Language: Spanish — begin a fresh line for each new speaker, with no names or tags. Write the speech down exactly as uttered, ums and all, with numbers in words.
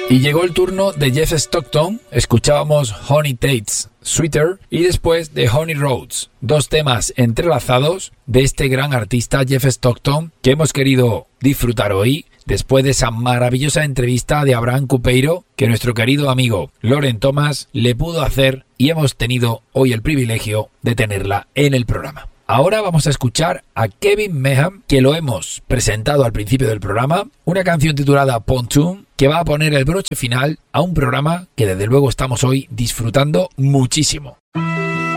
Y llegó el turno de Jeff Stockton. Escuchábamos Honey Tate's Sweeter y después de Honey Roads, dos temas entrelazados de este gran artista Jeff Stockton que hemos querido disfrutar hoy después de esa maravillosa entrevista de Abraham Cupeiro que nuestro querido amigo Loren Thomas le pudo hacer y hemos tenido hoy el privilegio de tenerla en el programa. Ahora vamos a escuchar a Kevin Meham, que lo hemos presentado al principio del programa, una canción titulada Pontoon, que va a poner el broche final a un programa que desde luego estamos hoy disfrutando muchísimo.